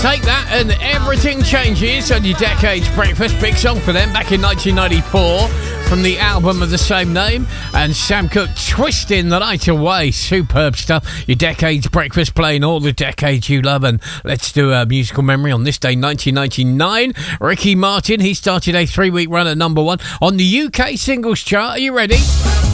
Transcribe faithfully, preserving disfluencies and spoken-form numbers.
Take that and Everything Changes on your Decades Breakfast. Big song for them back in nineteen ninety-four from the album of the same name. And Sam Cooke, Twisting the Night Away. Superb stuff. Your Decades Breakfast, playing all the decades you love. And let's do a musical memory on this day, nineteen ninety-nine. Ricky Martin, he started a three-week run at number one on the U K singles chart. Are you ready?